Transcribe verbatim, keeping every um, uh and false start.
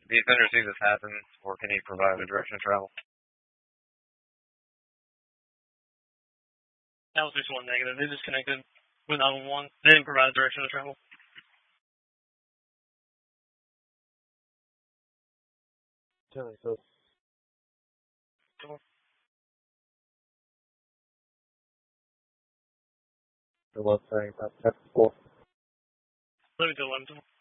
the offender see this happen, or can he provide a direction of travel? That was just one negative. They disconnected with nine one one. They didn't provide a direction of travel. Telling so. The one thing that's cool. Let me do let me do.